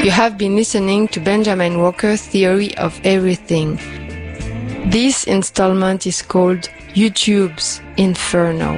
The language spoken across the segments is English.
You have been listening to Benjamin Walker's Theory of Everything. This installment is called YouTube's Inferno.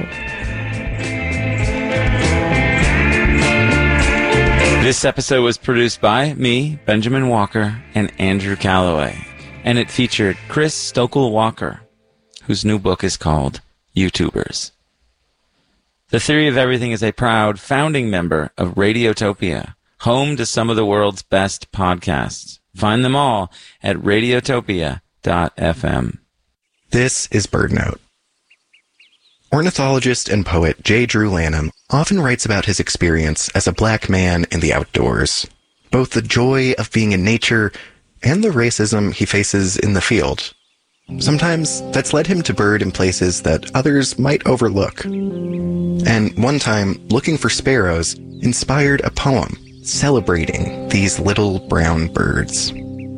This episode was produced by me, Benjamin Walker, and Andrew Calloway, and it featured Chris Stokel-Walker, whose new book is called YouTubers. The Theory of Everything is a proud founding member of Radiotopia, home to some of the world's best podcasts. Find them all at radiotopia.fm. This is BirdNote. Ornithologist and poet J. Drew Lanham often writes about his experience as a black man in the outdoors, both the joy of being in nature and the racism he faces in the field. Sometimes that's led him to bird in places that others might overlook. And one time, looking for sparrows inspired a poem celebrating these little brown birds.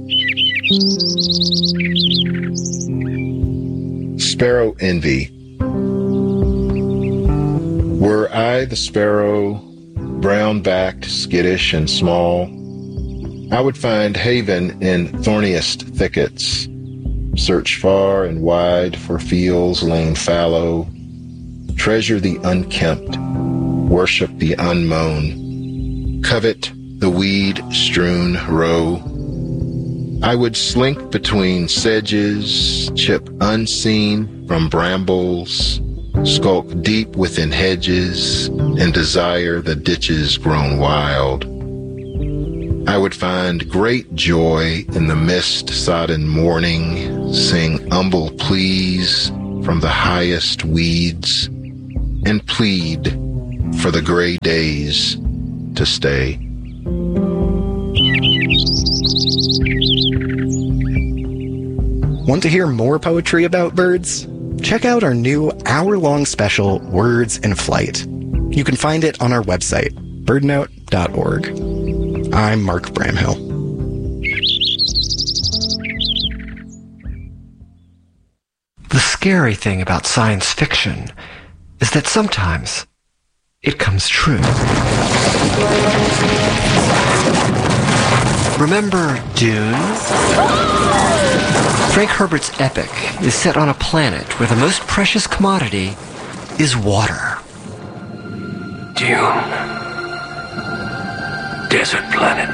Sparrow Envy. Were I the sparrow, brown-backed, skittish, and small, I would find haven in thorniest thickets, search far and wide for fields lain fallow, treasure the unkempt, worship the unmown, covet the weed-strewn row. I would slink between sedges, chip unseen from brambles, skulk deep within hedges, and desire the ditches grown wild. I would find great joy in the mist-sodden morning, sing humble pleas from the highest weeds, and plead for the gray days to stay. Want to hear more poetry about birds? Check out our new hour-long special, Words in Flight. You can find it on our website, birdnote.org. I'm Mark Bramhill. The scary thing about science fiction is that sometimes it comes true. Remember Dune? Frank Herbert's epic is set on a planet where the most precious commodity is water. Dune. Desert planet.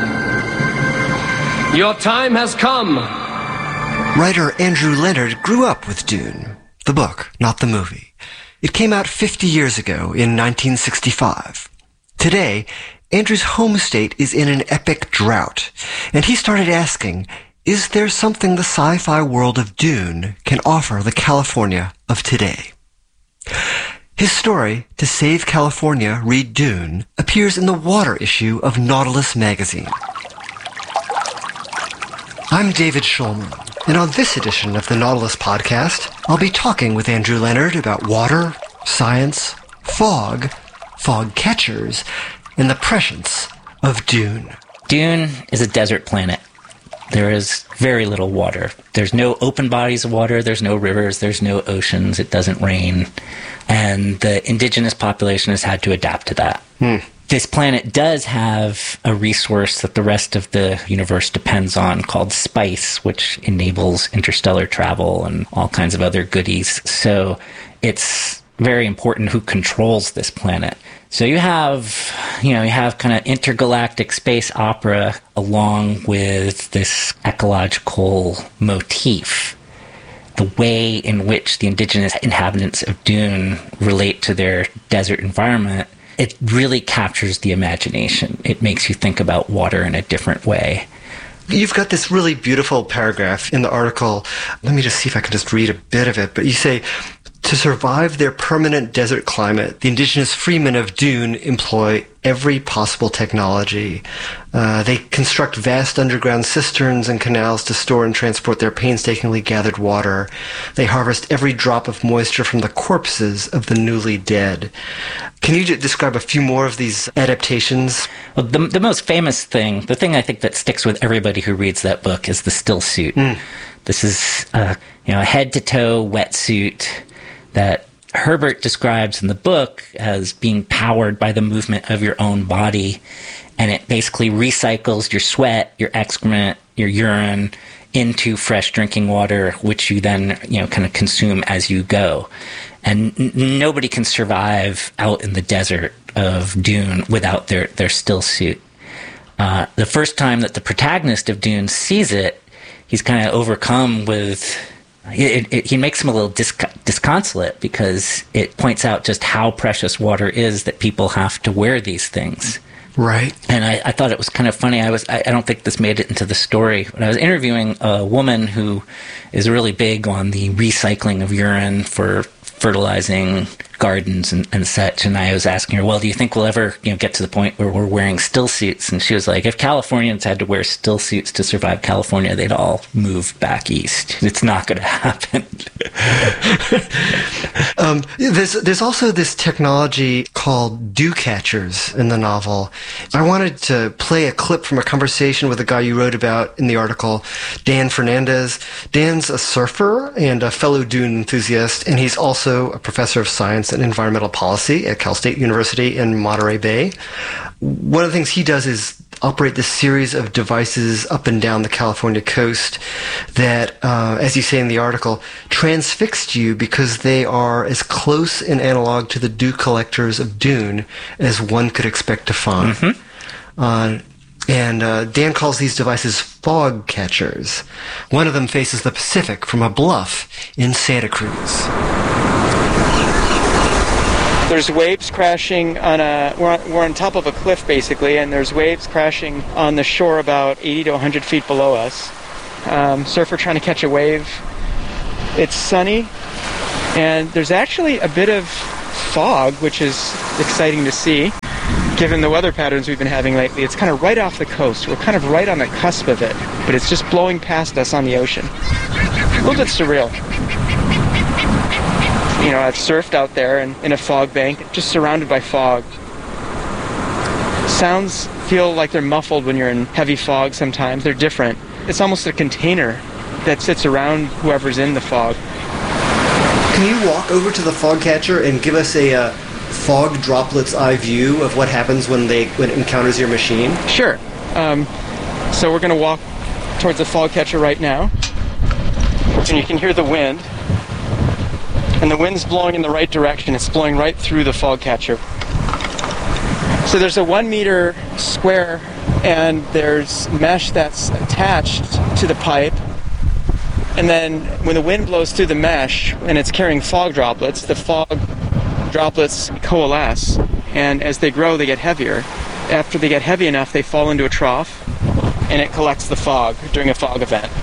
Your time has come. Writer Andrew Leonard grew up with Dune, the book, not the movie. It came out 50 years ago in 1965. Today, Andrew's home state is in an epic drought, and he started asking, is there something the sci-fi world of Dune can offer the California of today? His story, To Save California, Read Dune, appears in the water issue of Nautilus magazine. I'm David Shulman, and on this edition of the Nautilus podcast, I'll be talking with Andrew Leonard about water, science, fog catchers, and the prescience of Dune. Dune is a desert planet. There is very little water. There's no open bodies of water. There's no rivers. There's no oceans. It doesn't rain. And the indigenous population has had to adapt to that. This planet does have a resource that the rest of the universe depends on called spice, which enables interstellar travel and all kinds of other goodies. So it's very important who controls this planet. So you have kind of intergalactic space opera along with this ecological motif. The way in which the indigenous inhabitants of Dune relate to their desert environment, it really captures the imagination. It makes you think about water in a different way. You've got this really beautiful paragraph in the article. Let me just see if I can just read a bit of it. But you say, to survive their permanent desert climate, the indigenous freemen of Dune employ every possible technology. They construct vast underground cisterns and canals to store and transport their painstakingly gathered water. They harvest every drop of moisture from the corpses of the newly dead. Can you describe a few more of these adaptations? Well, the most famous thing, the thing I think that sticks with everybody who reads that book, is the still suit. This is a head-to-toe wetsuit that Herbert describes in the book as being powered by the movement of your own body. and it basically recycles your sweat, your excrement, your urine into fresh drinking water, which you then, kind of consume as you go. And nobody can survive out in the desert of Dune without their still suit. The first time that the protagonist of Dune sees it, he's kind of overcome with... He makes him a little disconsolate because it points out just how precious water is that people have to wear these things. Right. And I thought it was kind of funny. I don't think this made it into the story, but I was interviewing a woman who is really big on the recycling of urine for fertilizing gardens and such. And I was asking her, well, do you think we'll ever get to the point where we're wearing still suits? And she was like, if Californians had to wear still suits to survive California, they'd all move back east. It's not going to happen. There's also this technology called dew catchers in the novel. I wanted to play a clip from a conversation with a guy you wrote about in the article, Dan Fernandez. Dan's a surfer and a fellow Dune enthusiast, and he's also a professor of science and environmental policy at Cal State University in Monterey Bay. One of the things he does is operate this series of devices up and down the California coast that, as you say in the article, transfixed you because they are as close in analog to the dew collectors of Dune as one could expect to find. Mm-hmm. And Dan calls these devices fog catchers. One of them faces the Pacific from a bluff in Santa Cruz. There's waves crashing on we're on top of a cliff basically, and there's waves crashing on the shore about 80 to 100 feet below us. Surfer trying to catch a wave. It's sunny, and there's actually a bit of fog, which is exciting to see. Given the weather patterns we've been having lately, it's kind of right off the coast. We're kind of right on the cusp of it, but it's just blowing past us on the ocean. A little bit surreal. I've surfed out there in a fog bank, just surrounded by fog. Sounds feel like they're muffled when you're in heavy fog sometimes. They're different. It's almost a container that sits around whoever's in the fog. Can you walk over to the fog catcher and give us a fog droplet's eye view of what happens when it encounters your machine? Sure. So we're going to walk towards the fog catcher right now. And you can hear the wind. And the wind's blowing in the right direction. It's blowing right through the fog catcher. So there's a 1 meter square, and there's mesh that's attached to the pipe. And then when the wind blows through the mesh and it's carrying fog droplets, the fog droplets coalesce. And as they grow, they get heavier. After they get heavy enough, they fall into a trough, and it collects the fog during a fog event.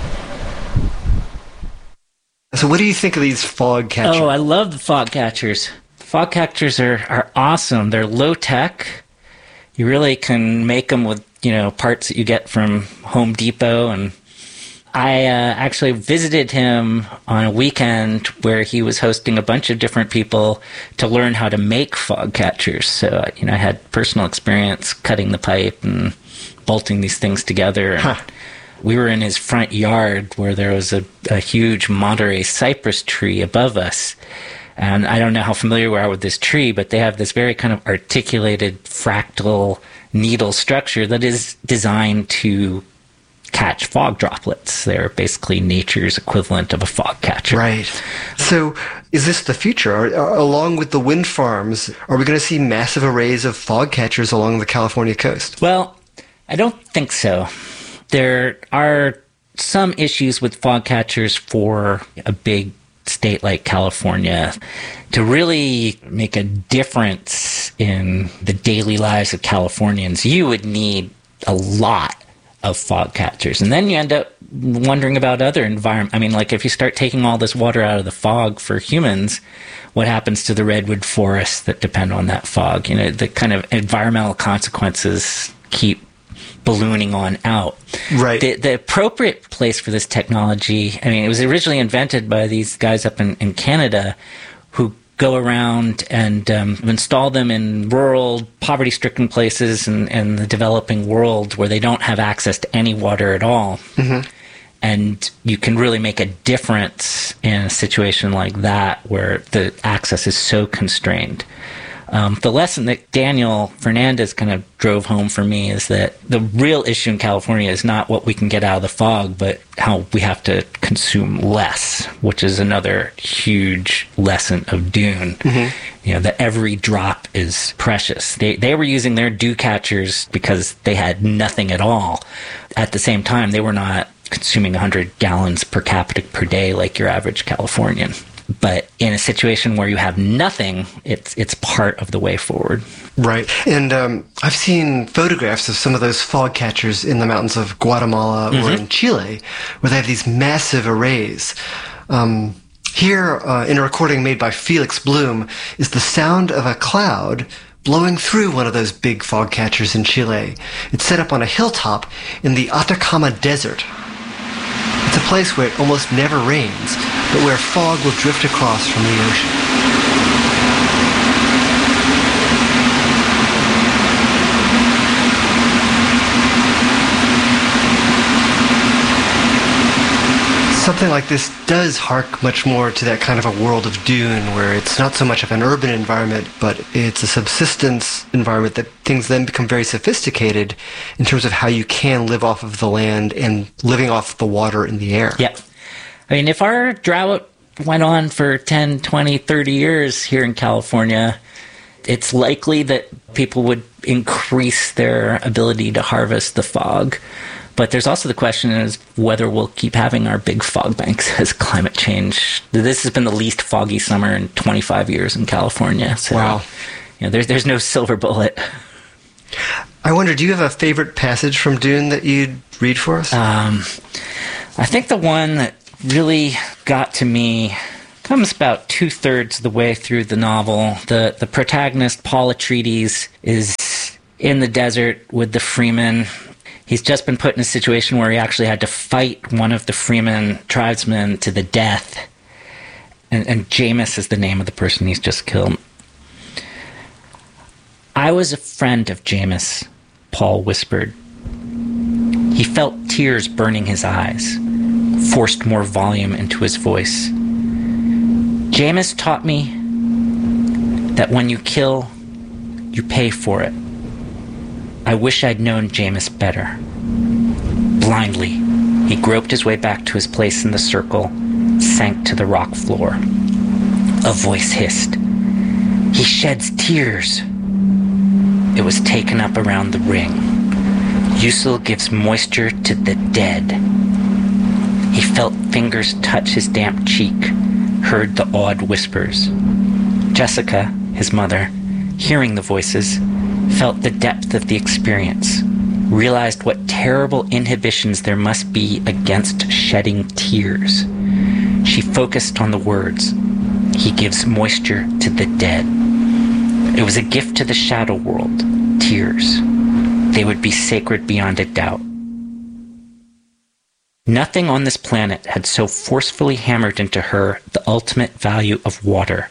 So what do you think of these fog catchers? Oh, I love the fog catchers. Fog catchers are awesome. They're low-tech. You really can make them with, parts that you get from Home Depot. And I actually visited him on a weekend where he was hosting a bunch of different people to learn how to make fog catchers. So, I had personal experience cutting the pipe and bolting these things together. Huh. We were in his front yard where there was a huge Monterey cypress tree above us. And I don't know how familiar you are with this tree, but they have this very kind of articulated fractal needle structure that is designed to catch fog droplets. They're basically nature's equivalent of a fog catcher. Right. So is this the future? Along with the wind farms, are we going to see massive arrays of fog catchers along the California coast? Well, I don't think so. There are some issues with fog catchers for a big state like California. To really make a difference in the daily lives of Californians, you would need a lot of fog catchers. And then you end up wondering about other environment. I mean, like if you start taking all this water out of the fog for humans, what happens to the redwood forests that depend on that fog? The kind of environmental consequences keep ballooning on out. Right. The appropriate place for this technology, it was originally invented by these guys up in Canada who go around and install them in rural, poverty-stricken places in the developing world where they don't have access to any water at all. Mm-hmm. And you can really make a difference in a situation like that where the access is so constrained. The lesson that Daniel Fernandez kind of drove home for me is that the real issue in California is not what we can get out of the fog, but how we have to consume less, which is another huge lesson of Dune. You know, that every drop is precious. They were using their dew catchers because they had nothing at all. At the same time, they were not consuming 100 gallons per capita per day like your average Californian. But in a situation where you have nothing, it's part of the way forward. Right. And I've seen photographs of some of those fog catchers in the mountains of Guatemala or in Chile, where they have these massive arrays. Here, in a recording made by Felix Bloom, is the sound of a cloud blowing through one of those big fog catchers in Chile. It's set up on a hilltop in the Atacama Desert. It's a place where it almost never rains, but where fog will drift across from the ocean. Something like this does hark much more to that kind of a world of Dune, where it's not so much of an urban environment, but it's a subsistence environment that things then become very sophisticated in terms of how you can live off of the land and living off the water in the air. Yeah. I mean, if our drought went on for 10, 20, 30 years here in California, it's likely that people would increase their ability to harvest the fog. But there's also the question is whether we'll keep having our big fog banks as climate change. This has been the least foggy summer in 25 years in California. So, wow. You know, there's no silver bullet. I wonder, do you have a favorite passage from Dune that you'd read for us? I think the one that really got to me comes about 2/3 of the way through the novel. The protagonist, Paul Atreides, is in the desert with the Freeman. He's just been put in a situation where he actually had to fight one of the Freeman tribesmen to the death. And Jameis is the name of the person he's just killed. "I was a friend of Jameis," Paul whispered. He felt tears burning his eyes, forced more volume into his voice. "Jameis taught me that when you kill, you pay for it. I wish I'd known Jameis better." Blindly, he groped his way back to his place in the circle, sank to the rock floor. A voice hissed, "He sheds tears." It was taken up around the ring. "Usul gives moisture to the dead." He felt fingers touch his damp cheek, heard the awed whispers. Jessica, his mother, hearing the voices, felt the depth of the experience, realized what terrible inhibitions there must be against shedding tears. She focused on the words, "He gives moisture to the dead." It was a gift to the shadow world, tears. They would be sacred beyond a doubt. Nothing on this planet had so forcefully hammered into her the ultimate value of water.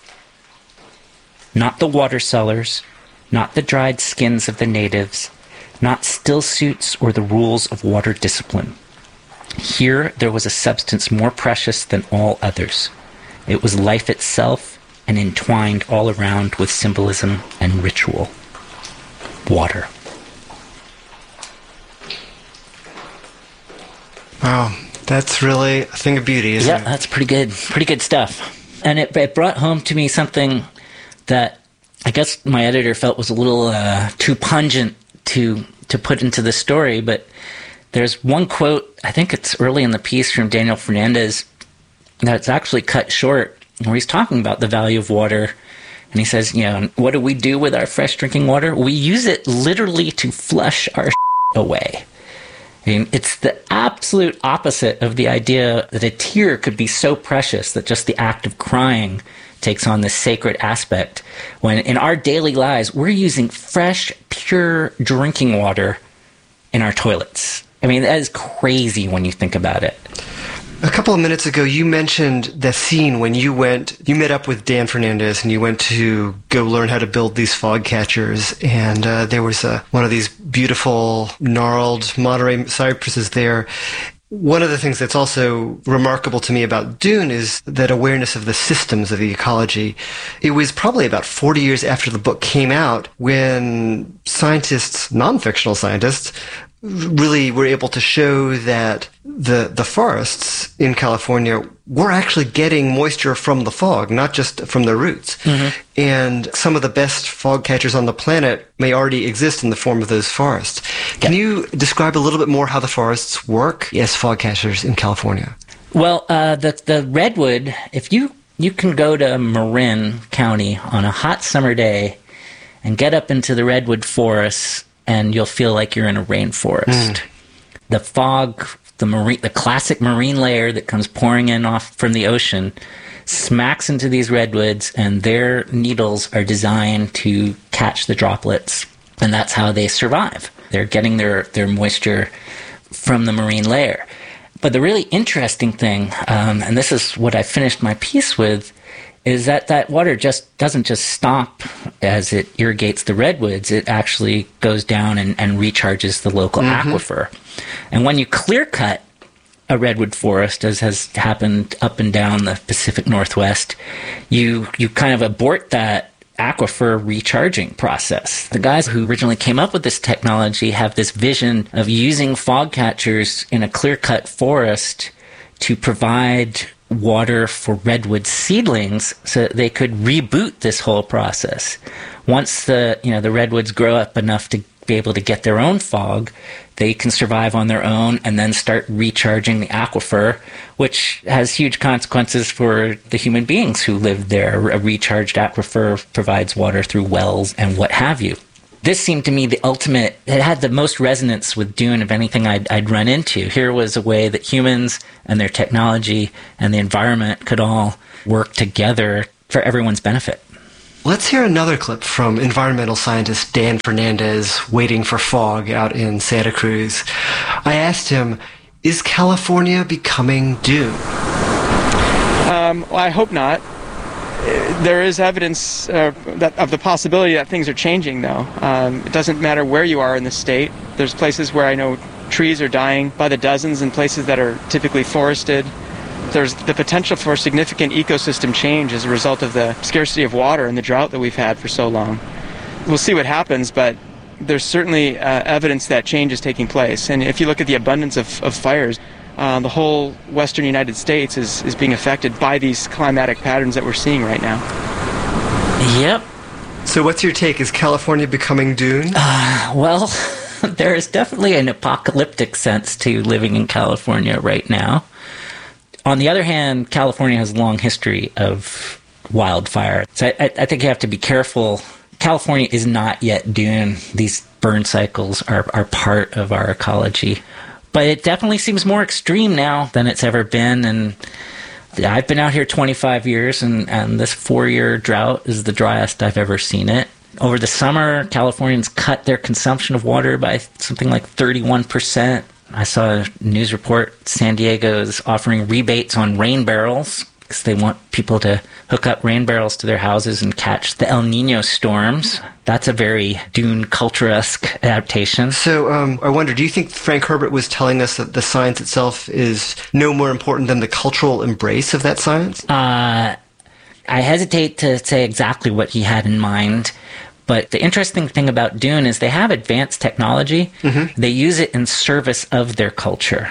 Not the water cellars, not the dried skins of the natives, not still suits or the rules of water discipline. Here there was a substance more precious than all others. It was life itself and entwined all around with symbolism and ritual. Water. Wow, that's really a thing of beauty, isn't it? Yeah, that's pretty good. Pretty good stuff. And it brought home to me something that I guess my editor felt was a little too pungent to put into the story, but there's one quote, I think it's early in the piece from Daniel Fernandez, that's actually cut short, where he's talking about the value of water. And he says, you know, what do we do with our fresh drinking water? We use it literally to flush our away. I mean, it's the absolute opposite of the idea that a tear could be so precious that just the act of crying takes on this sacred aspect, when in our daily lives, we're using fresh, pure drinking water in our toilets. I mean, that is crazy when you think about it. A couple of minutes ago, you mentioned the scene when you met up with Dan Fernandez and you went to go learn how to build these fog catchers. And there was one of these beautiful, gnarled Monterey cypresses there. One of the things that's also remarkable to me about Dune is that awareness of the systems of the ecology. It was probably about 40 years after the book came out when scientists, non-fictional scientists, really were able to show that the forests in California were actually getting moisture from the fog, not just from the roots. Mm-hmm. And some of the best fog catchers on the planet may already exist in the form of those forests. Can you describe a little bit more how the forests work as fog catchers in California? Well, the redwood, if you can go to Marin County on a hot summer day and get up into the redwood forests, and you'll feel like you're in a rainforest. The fog, the classic marine layer that comes pouring in off from the ocean, smacks into these redwoods, and their needles are designed to catch the droplets, and that's how they survive. They're getting their moisture from the marine layer. But the really interesting thing, and this is what I finished my piece with, is that water just doesn't just stop as it irrigates the redwoods. It actually goes down and recharges the local aquifer. And when you clear cut a redwood forest, as has happened up and down the Pacific Northwest, you kind of abort that aquifer recharging process. The guys who originally came up with this technology have this vision of using fog catchers in a clear-cut forest to provide water for redwood seedlings so that they could reboot this whole process. Once the redwoods grow up enough to be able to get their own fog, they can survive on their own and then start recharging the aquifer, which has huge consequences for the human beings who live there. A recharged aquifer provides water through wells and what have you. This seemed to me the ultimate, it had the most resonance with Dune of anything I'd run into. Here was a way that humans and their technology and the environment could all work together for everyone's benefit. Let's hear another clip from environmental scientist Dan Fernandez waiting for fog out in Santa Cruz. I asked him, is California becoming Dune? Well, I hope not. There is evidence of the possibility that things are changing, though. It doesn't matter where you are in the state. There's places where I know trees are dying by the dozens and places that are typically forested. There's the potential for significant ecosystem change as a result of the scarcity of water and the drought that we've had for so long. We'll see what happens, but there's certainly evidence that change is taking place. And if you look at the abundance of fires, the whole western United States is being affected by these climatic patterns that we're seeing right now. Yep. So what's your take? Is California becoming Dune? Well, there is definitely an apocalyptic sense to living in California right now. On the other hand, California has a long history of wildfire. So I think you have to be careful. California is not yet Dune. These burn cycles are part of our ecology. But it definitely seems more extreme now than it's ever been. And I've been out here 25 years, and this 4-year drought is the driest I've ever seen it. Over the summer, Californians cut their consumption of water by something like 31%. I saw a news report, San Diego is offering rebates on rain barrels because they want people to hook up rain barrels to their houses and catch the El Nino storms. That's a very Dune culture-esque adaptation. So I wonder, do you think Frank Herbert was telling us that the science itself is no more important than the cultural embrace of that science? I hesitate to say exactly what he had in mind. But the interesting thing about Dune is they have advanced technology. Mm-hmm. They use it in service of their culture.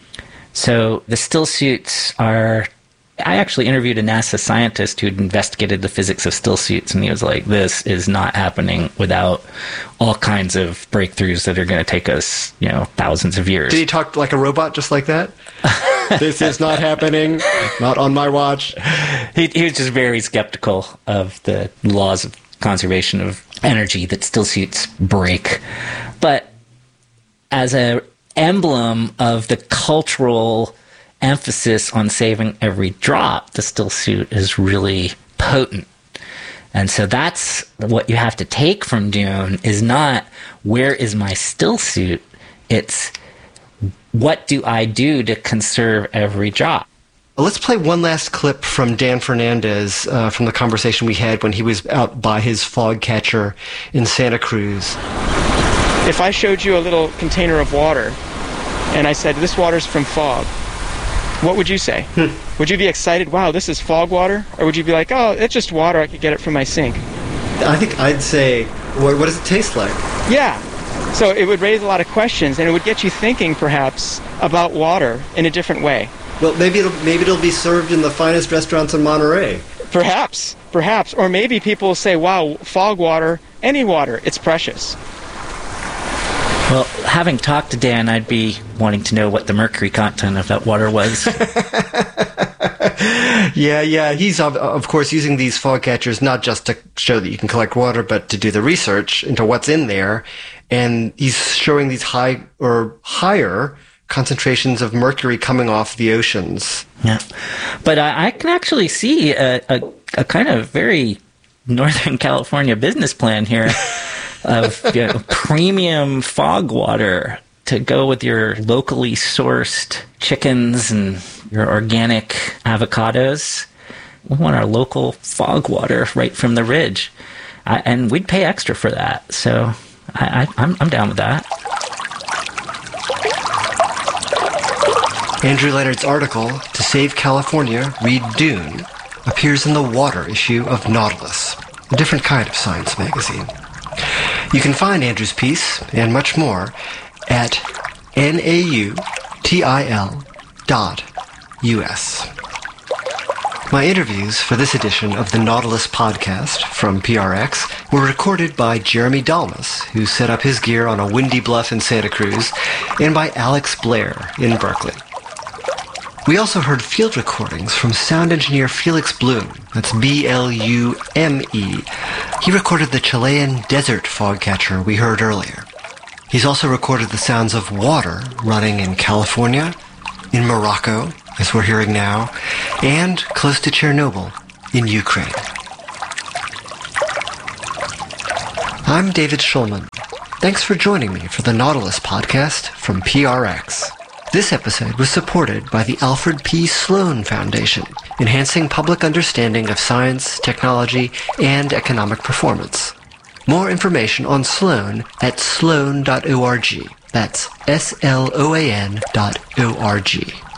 So the still suits are... I actually interviewed a NASA scientist who'd investigated the physics of still suits, and he was like, this is not happening without all kinds of breakthroughs that are going to take us, thousands of years. Did he talk like a robot just like that? This is not happening. Not on my watch. He was just very skeptical of the laws of conservation of energy that still suits break. But as an emblem of the cultural emphasis on saving every drop, the still suit is really potent. And so that's what you have to take from Dune, is not where is my still suit, it's what do I do to conserve every drop. Let's play one last clip from Dan Fernandez from the conversation we had when he was out by his fog catcher in Santa Cruz. If I showed you a little container of water and I said, this water's from fog, what would you say? Would you be excited, wow, this is fog water? Or would you be like, oh, it's just water, I could get it from my sink? I think I'd say, what does it taste like? Yeah. So it would raise a lot of questions, and it would get you thinking, perhaps, about water in a different way. Well, maybe it'll be served in the finest restaurants in Monterey. Perhaps. Or maybe people will say, wow, fog water, any water, it's precious. Well, having talked to Dan, I'd be wanting to know what the mercury content of that water was. Yeah. He's, of course, using these fog catchers not just to show that you can collect water, but to do the research into what's in there. And he's showing these higher concentrations of mercury coming off the oceans. Yeah. But I can actually see a kind of very Northern California business plan here of premium fog water to go with your locally sourced chickens and your organic avocados. We want our local fog water right from the ridge. And we'd pay extra for that. So I'm down with that. Andrew Leonard's article, To Save California, Read Dune, appears in the Water issue of Nautilus, a different kind of science magazine. You can find Andrew's piece, and much more, at nautil.us. My interviews for this edition of the Nautilus podcast from PRX were recorded by Jeremy Dalmas, who set up his gear on a windy bluff in Santa Cruz, and by Alex Blair in Berkeley. We also heard field recordings from sound engineer Felix Bloom, that's Blume. He recorded the Chilean desert fog catcher we heard earlier. He's also recorded the sounds of water running in California, in Morocco, as we're hearing now, and close to Chernobyl in Ukraine. I'm David Schulman. Thanks for joining me for the Nautilus podcast from PRX. This episode was supported by the Alfred P. Sloan Foundation, enhancing public understanding of science, technology, and economic performance. More information on Sloan at sloan.org. That's sloan.org.